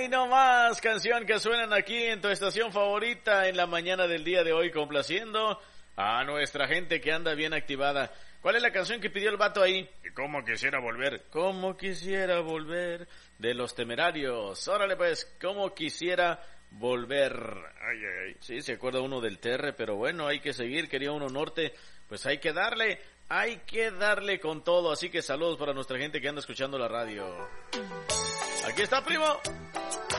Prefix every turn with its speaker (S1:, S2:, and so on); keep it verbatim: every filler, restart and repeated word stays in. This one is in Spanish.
S1: Ay, no más canción que suenan aquí en tu estación favorita en la mañana del día de hoy, complaciendo a nuestra gente que anda bien activada. ¿Cuál es la canción que pidió el vato ahí? ¿Cómo quisiera volver? ¿Cómo quisiera volver? De Los Temerarios. Órale pues, ¿cómo quisiera volver? Ay, ay, ay. Sí, se acuerda uno del Terre, pero bueno, hay que seguir. Quería uno norte, pues hay que darle, hay que darle con todo. Así que saludos para nuestra gente que anda escuchando la radio. Aquí está, primo.